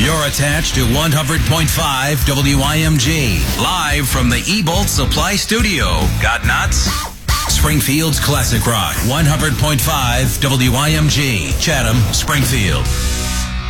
You're attached to 100.5 WIMG. Live from the E-Bolt Supply Studio. Got nuts? Springfield's Classic Rock. 100.5 WIMG. Chatham, Springfield.